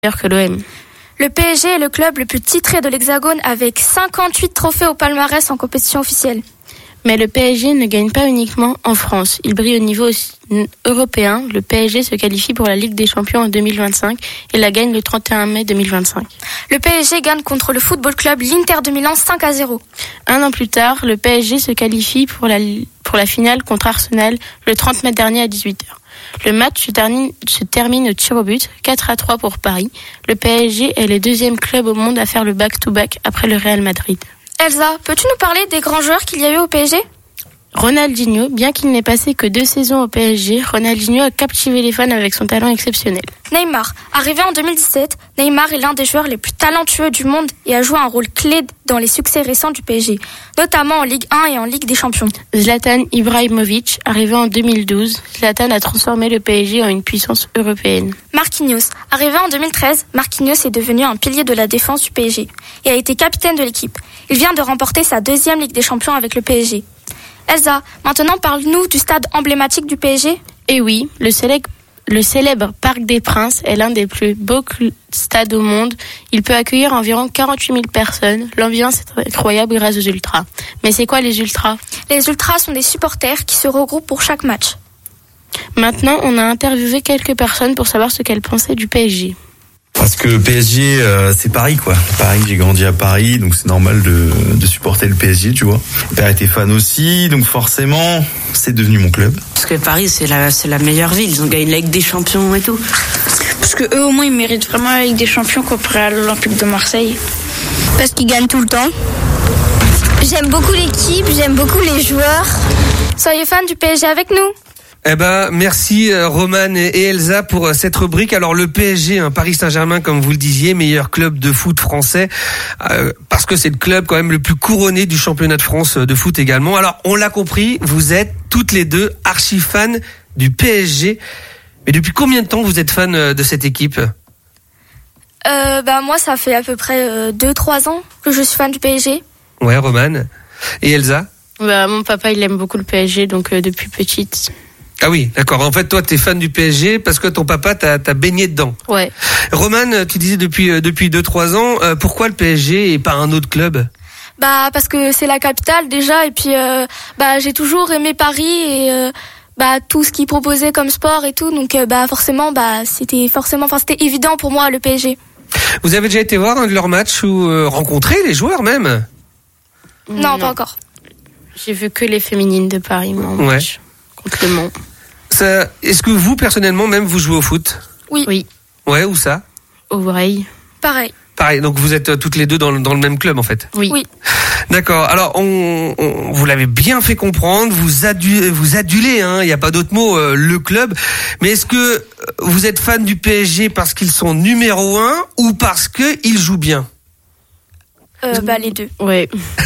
meilleur que l'OM. Le PSG est le club le plus titré de l'Hexagone avec 58 trophées au palmarès en compétition officielle. Mais le PSG ne gagne pas uniquement en France. Il brille au niveau européen. Le PSG se qualifie pour la Ligue des Champions en 2025 et la gagne le 31 mai 2025. Le PSG gagne contre le football club l'Inter de Milan 5-0. Un an plus tard, le PSG se qualifie pour la finale contre Arsenal le 30 mai dernier à 18h. Le match se termine au tir au but, 4-3 pour Paris. Le PSG est le deuxième club au monde à faire le back-to-back après le Real Madrid. Elsa, peux-tu nous parler des grands joueurs qu'il y a eu au PSG ? Ronaldinho, bien qu'il n'ait passé que 2 saisons au PSG, Ronaldinho a captivé les fans avec son talent exceptionnel. Neymar, arrivé en 2017, Neymar est l'un des joueurs les plus talentueux du monde et a joué un rôle clé dans les succès récents du PSG, notamment en Ligue 1 et en Ligue des Champions. Zlatan Ibrahimovic, arrivé en 2012, Zlatan a transformé le PSG en une puissance européenne. Marquinhos, arrivé en 2013, Marquinhos est devenu un pilier de la défense du PSG et a été capitaine de l'équipe. Il vient de remporter sa 2e Ligue des Champions avec le PSG. Elsa, maintenant parle-nous du stade emblématique du PSG. Eh oui, le célèbre Parc des Princes est l'un des plus beaux stades au monde. Il peut accueillir environ 48 000 personnes. L'ambiance est incroyable grâce aux ultras. Mais c'est quoi les ultras ? Les ultras sont des supporters qui se regroupent pour chaque match. Maintenant, on a interviewé quelques personnes pour savoir ce qu'elles pensaient du PSG. Parce que le PSG, c'est Paris, quoi. Paris, j'ai grandi à Paris, donc c'est normal de supporter le PSG, tu vois. Mon père était fan aussi, donc forcément, c'est devenu mon club. Parce que Paris, c'est la meilleure ville. Ils ont gagné la Ligue des Champions et tout. Parce que eux, au moins, ils méritent vraiment la Ligue des Champions comparé à l'Olympique de Marseille. Parce qu'ils gagnent tout le temps. J'aime beaucoup l'équipe, j'aime beaucoup les joueurs. Soyez fans du PSG avec nous. Eh ben, merci Roman et Elsa pour cette rubrique. Alors le PSG, Paris Saint-Germain, comme vous le disiez, meilleur club de foot français, parce que c'est le club quand même le plus couronné du championnat de France de foot également. Alors on l'a compris, vous êtes toutes les deux archi fans du PSG. Mais depuis combien de temps vous êtes fan de cette équipe ? Moi ça fait à peu près 2-3 ans que je suis fan du PSG. Ouais, Roman. Et Elsa ? Mon papa il aime beaucoup le PSG, donc depuis petite. Ah oui, d'accord. En fait, toi, t'es fan du PSG parce que ton papa t'a baigné dedans. Ouais. Roman, tu disais depuis 2-3 ans, pourquoi le PSG et pas un autre club ? Parce que c'est la capitale déjà, et puis j'ai toujours aimé Paris et tout ce qu'ils proposaient comme sport et tout, donc forcément c'était évident pour moi le PSG. Vous avez déjà été voir un de leurs matchs ou rencontrer les joueurs même ? Non, pas encore. J'ai vu que les féminines de Paris, moi, en match contre Le Mans. Est-ce que vous, personnellement, même, vous jouez au foot ? Oui. Ouais, où ça ? Au Breil. Pareil, donc vous êtes toutes les deux dans le même club, en fait ? Oui. D'accord, alors on vous l'avez bien fait comprendre, vous adulez, il n'y a pas d'autre mot, le club. Mais est-ce que vous êtes fan du PSG parce qu'ils sont numéro 1 ou parce qu'ils jouent bien ? Les deux. Ouais.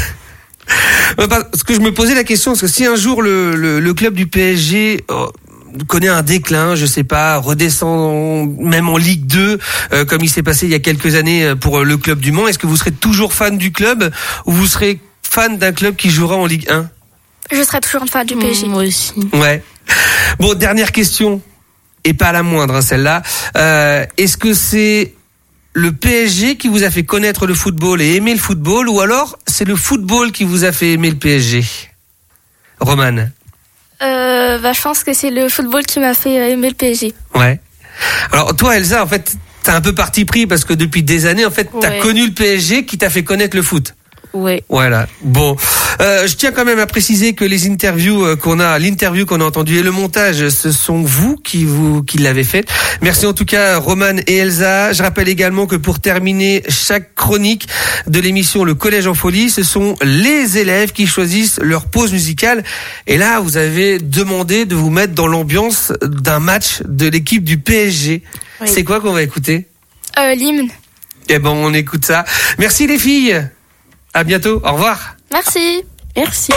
Parce que je me posais la question, parce que si un jour le club du PSG connaît un déclin, je sais pas, redescend même en Ligue 2, comme il s'est passé il y a quelques années pour le club du Mans, est-ce que vous serez toujours fan du club ou vous serez fan d'un club qui jouera en Ligue 1 ? Je serai toujours fan du PSG. Moi aussi. Ouais. Bon, dernière question, et pas la moindre, celle-là. Est-ce que c'est le PSG qui vous a fait connaître le football et aimer le football, ou alors c'est le football qui vous a fait aimer le PSG ? Roman ? Je pense que c'est le football qui m'a fait aimer le PSG. Ouais. Alors toi, Elsa, en fait, t'as un peu parti pris parce que depuis des années, en fait, t'as connu le PSG qui t'a fait connaître le foot. Ouais. Voilà. Bon, je tiens quand même à préciser que l'interview qu'on a entendue et le montage, ce sont vous qui l'avez fait. Merci en tout cas Roman et Elsa. Je rappelle également que pour terminer chaque chronique de l'émission Le Collège en Folie, ce sont les élèves qui choisissent leur pause musicale. Et là, vous avez demandé de vous mettre dans l'ambiance d'un match de l'équipe du PSG. Oui. C'est quoi qu'on va écouter ? L'hymne. Eh ben, on écoute ça. Merci les filles. À bientôt. Au revoir. Merci.